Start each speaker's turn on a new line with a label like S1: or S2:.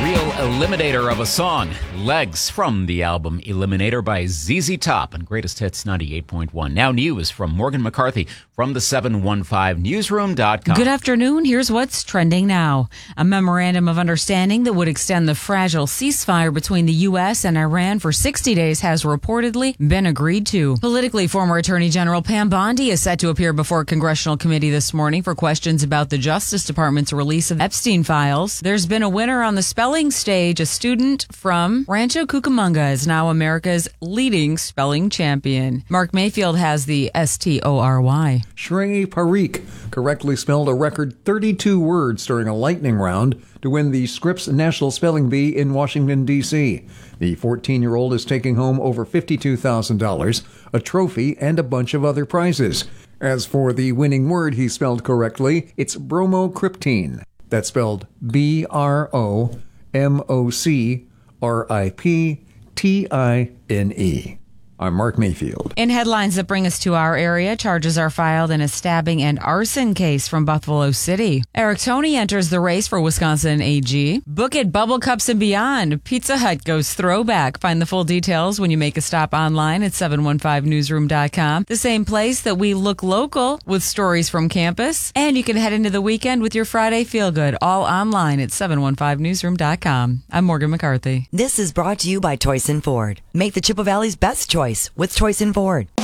S1: Real eliminator of a song. Legs from the album Eliminator by ZZ Top on Greatest Hits 98.1. Now news from Morgan McCarthy from the 715newsroom.com.
S2: Good afternoon. Here's what's trending now. A memorandum of understanding that would extend the fragile ceasefire between the U.S. and Iran for 60 days has reportedly been agreed to. Politically, former Attorney General Pam Bondi is set to appear before a congressional committee this morning for questions about the Justice Department's release of Epstein files. There's been a winner on the spelling stage. A student from Rancho Cucamonga is now America's leading spelling champion. Mark Mayfield has the Story.
S3: Shri Parikh correctly spelled a record 32 words during a lightning round to win the Scripps National Spelling Bee in Washington, D.C. The 14-year-old is taking home over $52,000, a trophy, and a bunch of other prizes. As for the winning word he spelled correctly, it's bromocriptine. That's spelled BROMOCRIPTINE. I'm Mark Mayfield.
S2: In headlines that bring us to our area, charges are filed in a stabbing and arson case from Buffalo City. Eric Toney enters the race for Wisconsin AG. Book it, Bubble Cups and beyond. Pizza Hut goes throwback. Find the full details when you make a stop online at 715newsroom.com. The same place that we look local with stories from campus. And you can head into the weekend with your Friday Feel Good, all online at 715newsroom.com. I'm Morgan McCarthy.
S4: This is brought to you by Toyson Ford. Make the Chippewa Valley's best choice with Toyson Ford.